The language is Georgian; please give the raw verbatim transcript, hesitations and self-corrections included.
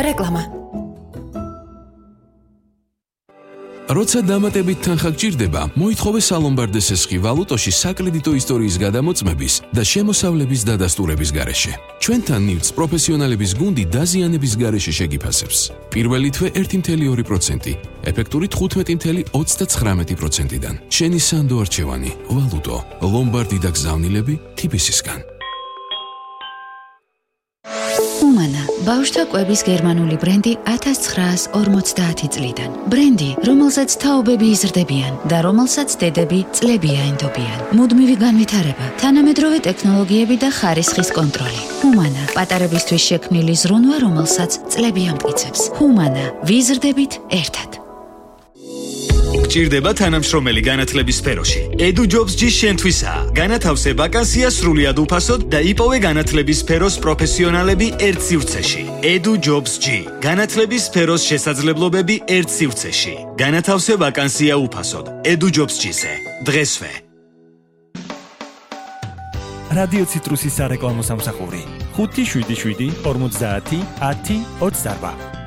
რეკლამა. როცა დამატებით თანხა გჭირდება, მოითხოვე სალომბარდეს ესხი ვალუტოში საკრედიტო ისტორიის გადამოწმების და შემოსავლების დადასტურების გარეშე. ჩვენთან ნივთს პროფესიონალების გუნდი დაზიანების გარეშე შეგიფასებს. პირველი თვე ერთი კoma ორი პროცენტი, ეფექტური თხუთმეტი კoma ოცდაცხრამეტი პროცენტიდან. შენი სანდო არჩევანი, ვალუტო, ლომბარდი და გზავნილები თიბისისგან. Humana, ბავშვთა კვების გერმანული ბრენდი ათას ცხრაას ორმოცდაათი წლიდან. ბრენდი, რომელსაც თაობები იზრდებიან და რომელსაც დედები წლები აენდობიან. მუდმივი განვითარება, თანამედროვე ტექნოლოგიები და ხარისხის კონტროლი. Humana, პატარებისთვის შექმნილი ზრუნვა, რომელსაც წლები ამტკიცებს. Humana, ვიზრდებით ერთად. გჭირდება თანამშრომელი განათლების სფეროში. Edu Jobs G შენთვისაა. განათავსე ვაკანსია სრულიად უფასოდ და იპოვე განათლების სფეროს პროფესიონალები ერთ სივრცეში. Edu Jobs G. განათლების სფეროს შესაძლებლობები ერთ სივრცეში. განათავსე ვაკანსია უფასოდ. Edu Jobs G-ზე. დღესვე. რადიო ციტრუსის სარეკლამო სამსახური ხუთი შვიდი შვიდი ორმოცდაათი ათი ოცდაარბა.